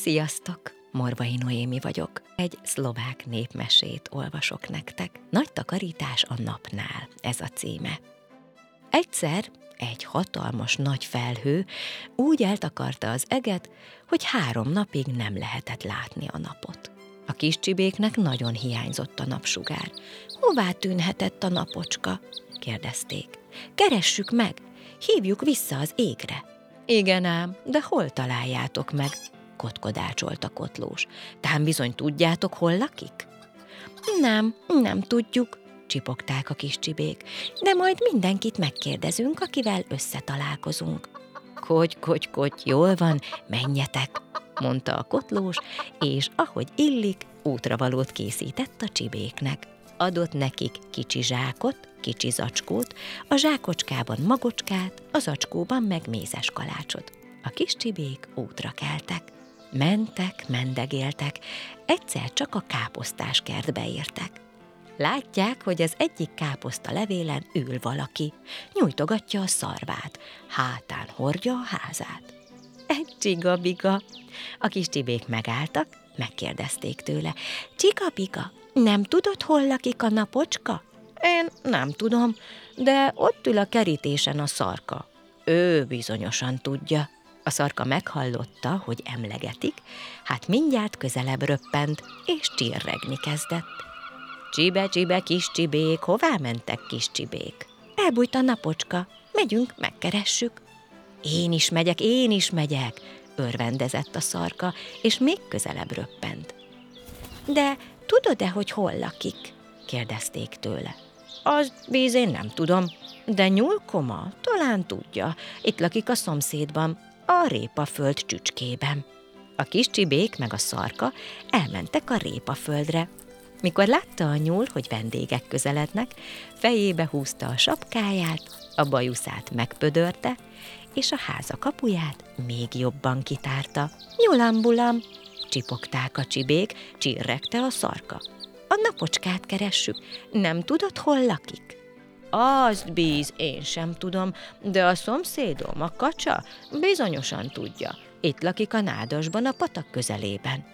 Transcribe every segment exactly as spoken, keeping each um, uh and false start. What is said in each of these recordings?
Sziasztok! Morvai Noémi vagyok. Egy szlovák népmesét olvasok nektek. Nagy takarítás a napnál, ez a címe. Egyszer egy hatalmas nagy felhő úgy eltakarta az eget, hogy három napig nem lehetett látni a napot. A kis csibéknek nagyon hiányzott a napsugár. Hová tűnhetett a napocska? Kérdezték. Keressük meg, hívjuk vissza az égre. Igen ám, de hol találjátok meg? Kotkodácsolt a kotlós. Tám bizony tudjátok, hol lakik? Nem, nem tudjuk, csipogták a kis csibék, de majd mindenkit megkérdezünk, akivel összetalálkozunk. Kogy, kogy, kogy, jól van, menjetek, mondta a kotlós, és ahogy illik, útravalót készített a csibéknek. Adott nekik kicsi zsákot, kicsi zacskót, a zsákocskában magocskát, a zacskóban meg mézes kalácsot. A kis csibék útra keltek. Mentek, mendegéltek, egyszer csak a káposztás kertbe értek. Látják, hogy az egyik káposzta levélen ül valaki, nyújtogatja a szarvát, hátán hordja a házát. Egy csigabiga. A kis csibék megálltak, megkérdezték tőle. Csigabiga, nem tudod, hol lakik a napocska? Én nem tudom, de ott ül a kerítésen a szarka. Ő bizonyosan tudja. A szarka meghallotta, hogy emlegetik, hát mindjárt közelebb röppent, és csirregni kezdett. Csibe, csibe, kis csibék, hová mentek, kis csibék? Elbújt a napocska, megyünk, megkeressük. Én is megyek, én is megyek, örvendezett a szarka, és még közelebb röppent. De tudod-e, hogy hol lakik? Kérdezték tőle. Az bíz, én nem tudom, de nyúlkoma talán tudja, itt lakik a szomszédban, a répaföld csücskében. A kis csibék meg a szarka elmentek a répaföldre. Mikor látta a nyúl, hogy vendégek közelednek, fejébe húzta a sapkáját, a bajuszát megpödörte, és a háza kapuját még jobban kitárta. Nyulambulam, csipogták a csibék, csirregte a szarka. A napocskát keressük, nem tudod, hol lakik? Azt bíz, én sem tudom, de a szomszédom, a kacsa, bizonyosan tudja. Itt lakik a nádasban, a patak közelében.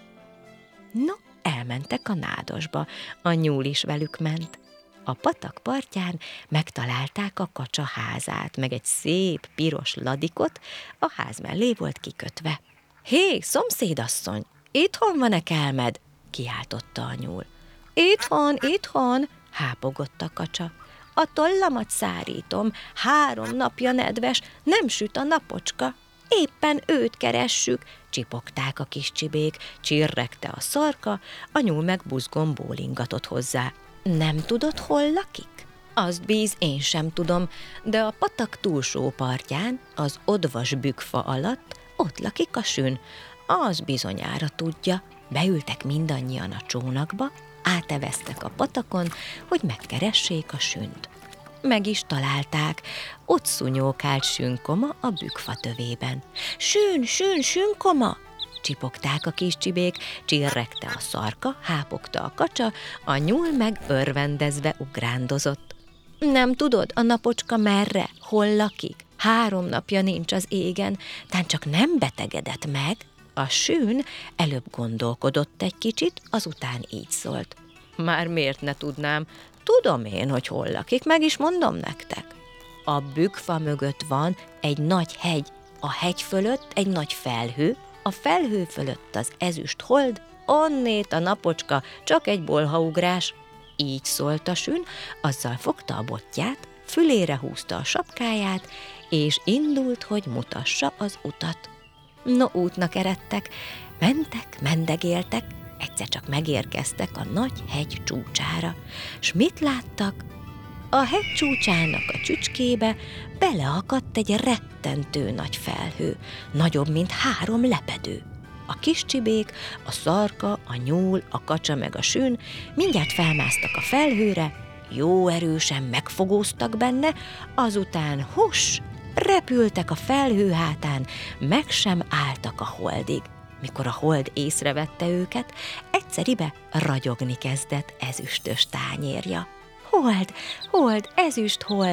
No, elmentek a nádasba, a nyúl is velük ment. A patak partján megtalálták a kacsa házát, meg egy szép piros ladikot, a ház mellé volt kikötve. Hé, szomszédasszony, itthon van-e kelmed? Kiáltotta a nyúl. Itthon, itthon, hápogott a kacsa. A tollamat szárítom, három napja nedves, nem süt a napocska. Éppen őt keressük, csipogták a kis csibék, csirregte a szarka, a nyúl meg buzgón bólingatott hozzá. Nem tudod, hol lakik? Azt bíz, én sem tudom, de a patak túlsó partján, az odvas bükkfa alatt, ott lakik a sün. Az bizonyára tudja. Beültek mindannyian a csónakba, áteveztek a patakon, hogy megkeressék a sünt. Meg is találták, ott szunyókált sünkoma a bükkfa tövében. Sün, sün, sünkoma! Csipogták a kis csibék, csirregte a szarka, hápogta a kacsa, a nyúl meg örvendezve ugrándozott. Nem tudod, a napocska merre, hol lakik? Három napja nincs az égen, tán csak nem betegedett meg? A sün előbb gondolkodott egy kicsit, azután így szólt. Már miért ne tudnám? Tudom én, hogy hol lakik, meg is mondom nektek. A bükkfa mögött van egy nagy hegy, a hegy fölött egy nagy felhő, a felhő fölött az ezüst hold, onnét a napocska csak egy bolhaugrás. Így szólt a sün, azzal fogta a botját, fülére húzta a sapkáját, és indult, hogy mutassa az utat. No, útnak eredtek, mentek, mendegéltek, egyszer csak megérkeztek a nagy hegy csúcsára. S mit láttak? A hegy csúcsának a csücskébe beleakadt egy rettentő nagy felhő, nagyobb, mint három lepedő. A kis csibék, a szarka, a nyúl, a kacsa meg a sün mindjárt felmásztak a felhőre, jó erősen megfogóztak benne, azután huss, repültek a felhő hátán, meg sem álltak a holdig. Mikor a hold észrevette őket, egyszeribe ragyogni kezdett ezüstös tányérja. Hold, hold, ezüst hold,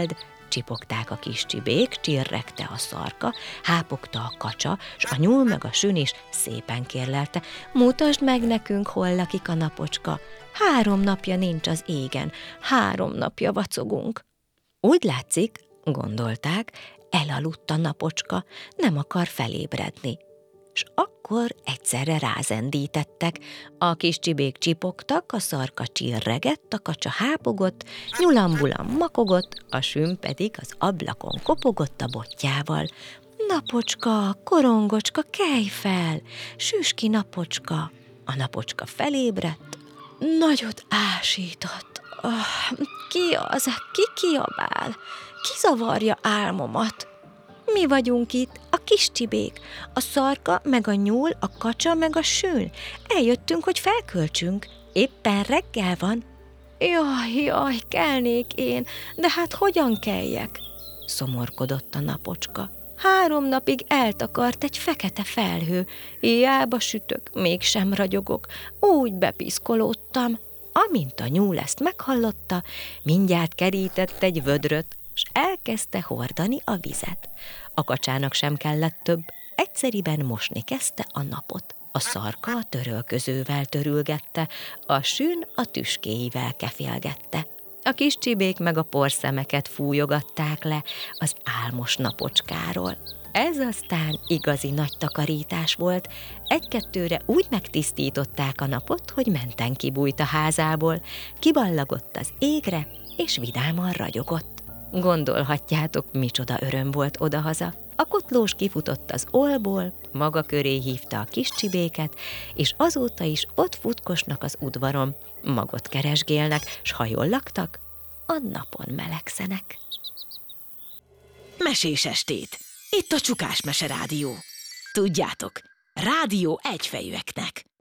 Csipogták a kis csibék, csirregte a szarka, hápogta a kacsa, s a nyúl meg a sün is szépen kérlelte: mutasd meg nekünk, hol lakik a napocska. Három napja nincs az égen, három napja vacogunk. Úgy látszik, gondolták, elaludt a napocska, nem akar felébredni. S akkor egyszerre rázendítettek. A kis csibék csipogtak, a szarka csirregett, a kacsa hápogott, nyulambulam makogott, a sün pedig az ablakon kopogott a botjával. Napocska, korongocska, kelj fel! Süss ki, napocska! A napocska felébredt, nagyot ásított. Oh, ki az? Ki kiabál? Ki zavarja álmomat? Mi vagyunk itt, a kis csibék, a szarka, meg a nyúl, a kacsa, meg a sün. Eljöttünk, hogy felköltsünk. Éppen reggel van. Jaj, jaj, kelnék én, de hát hogyan keljek? Szomorkodott a napocska. Három napig eltakart egy fekete felhő. Hiába sütök, mégsem ragyogok. Úgy bepiszkolódtam. Amint a nyúl ezt meghallotta, mindjárt kerített egy vödröt, s elkezdte hordani a vizet. A kacsának sem kellett több, egyszeriben mosni kezdte a napot. A szarka a törölközővel törülgette, a sün a tüskéivel kefélgette. A kis csibék meg a porszemeket fújogatták le az álmos napocskáról. Ez aztán igazi nagy takarítás volt. Egy-kettőre úgy megtisztították a napot, hogy menten kibújt a házából, kiballagott az égre, és vidáman ragyogott. Gondolhatjátok, micsoda öröm volt odahaza. A kotlós kifutott az ollból, maga köré hívta a kis csibéket, és azóta is ott futkosnak az udvaron, magot keresgélnek, s ha jól laktak, a napon melegszenek. Mesés estét! Itt a Csukás Mese Rádió. Tudjátok, rádió egyfejűeknek.